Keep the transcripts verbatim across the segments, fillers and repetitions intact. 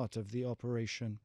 part of the operation.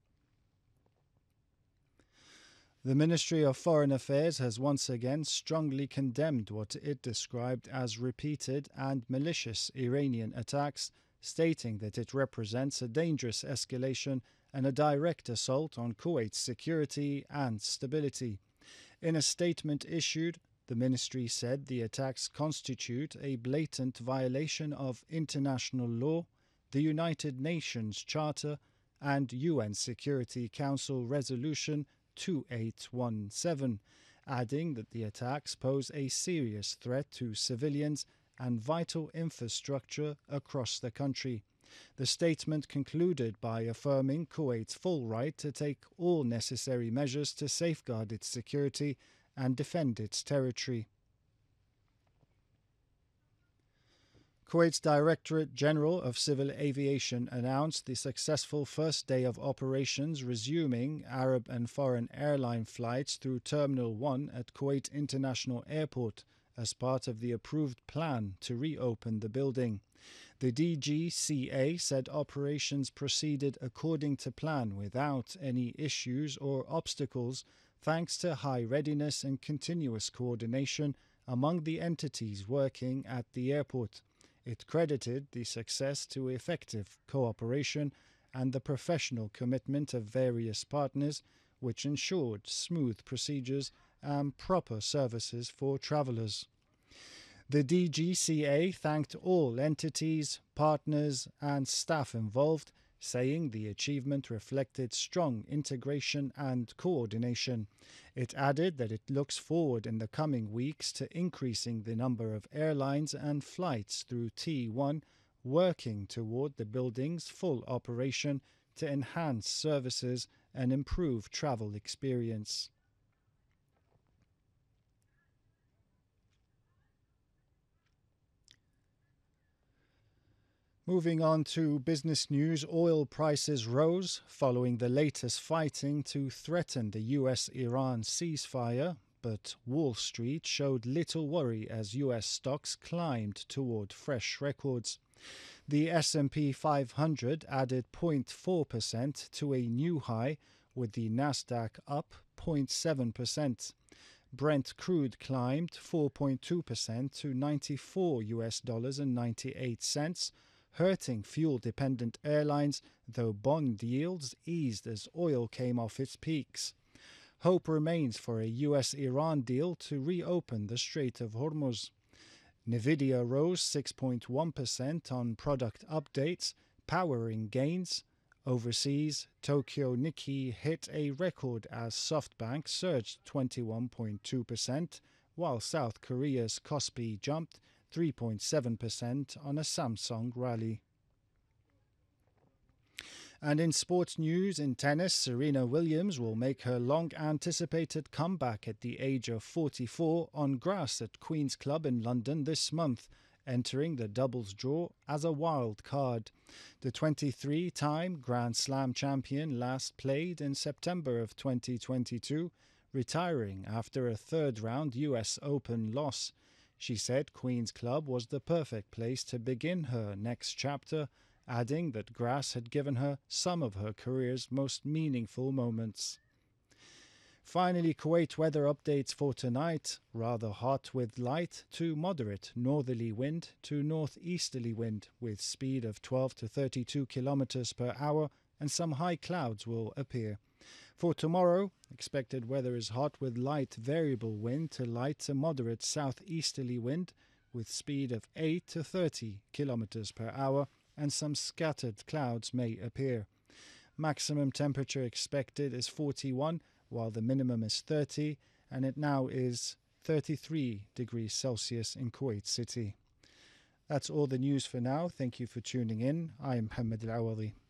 The Ministry of Foreign Affairs has once again strongly condemned what it described as repeated and malicious Iranian attacks, stating that it represents a dangerous escalation and a direct assault on Kuwait's security and stability. In a statement issued, the ministry said the attacks constitute a blatant violation of international law, the United Nations Charter, and U N Security Council Resolution two eight one seven, adding that the attacks pose a serious threat to civilians and vital infrastructure across the country. The statement concluded by affirming Kuwait's full right to take all necessary measures to safeguard its security and defend its territory. Kuwait's Directorate General of Civil Aviation announced the successful first day of operations resuming Arab and foreign airline flights through Terminal one at Kuwait International Airport as part of the approved plan to reopen the building. The D G C A said operations proceeded according to plan without any issues or obstacles, thanks to high readiness and continuous coordination among the entities working at the airport. It credited the success to effective cooperation and the professional commitment of various partners, which ensured smooth procedures and proper services for travellers. The D G C A thanked all entities, partners, and staff involved, saying the achievement reflected strong integration and coordination. It added that it looks forward in the coming weeks to increasing the number of airlines and flights through T one, working toward the building's full operation to enhance services and improve travel experience. Moving on to business news, oil prices rose following the latest fighting to threaten the U S Iran ceasefire, but Wall Street showed little worry as U S stocks climbed toward fresh records. The S and P five hundred added zero point four percent to a new high, with the Nasdaq up zero point seven percent. Brent crude climbed four point two percent to ninety-four U S dollars and ninety-eight cents, hurting fuel-dependent airlines, though bond yields eased as oil came off its peaks. Hope remains for a U S Iran deal to reopen the Strait of Hormuz. Nvidia rose six point one percent on product updates, powering gains. Overseas, Tokyo Nikkei hit a record as SoftBank surged twenty-one point two percent, while South Korea's Kospi jumped three point seven percent on a Samsung rally. And in sports news, in tennis, Serena Williams will make her long-anticipated comeback at the age of forty-four on grass at Queen's Club in London this month, entering the doubles draw as a wild card. The twenty-three-time Grand Slam champion last played in September of twenty twenty-two, retiring after a third-round U S Open loss. She said Queen's Club was the perfect place to begin her next chapter, adding that grass had given her some of her career's most meaningful moments. Finally, Kuwait weather updates for tonight. Rather hot with light to moderate northerly wind to northeasterly wind with speed of twelve to thirty-two kilometers per hour, and some high clouds will appear. For tomorrow, expected weather is hot with light variable wind to light to moderate southeasterly wind with speed of eight to thirty kilometers per hour, and some scattered clouds may appear. Maximum temperature expected is forty-one, while the minimum is thirty, and it now is thirty-three degrees Celsius in Kuwait City. That's all the news for now. Thank you for tuning in. I'm Mohammed Al-Awadi.